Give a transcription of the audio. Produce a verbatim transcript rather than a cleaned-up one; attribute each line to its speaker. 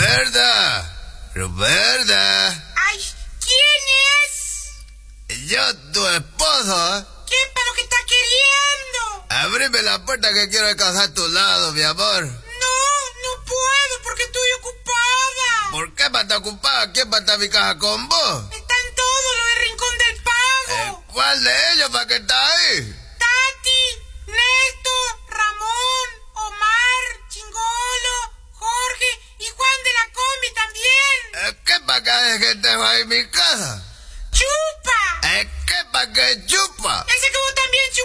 Speaker 1: Ruperta, Ruperta.
Speaker 2: Ay, ¿quién es?
Speaker 1: Yo, tu esposo.
Speaker 2: ¿Qué para lo que está queriendo?
Speaker 1: Abrime la puerta que quiero alcanzar a tu lado, mi amor.
Speaker 2: No, no puedo porque estoy ocupada.
Speaker 1: ¿Por qué va a estar ocupada? ¿Quién va a estar en mi casa con vos?
Speaker 2: Están todos los del Rincón del Pago.
Speaker 1: Eh, ¿Cuál de ellos para qué está ahí?
Speaker 2: Tati, Néstor, Ramón, Omar, Chingolo, Jorge y Juan de la Combi también.
Speaker 1: Eh, ¿Qué para qué hay gente ahí en mi casa?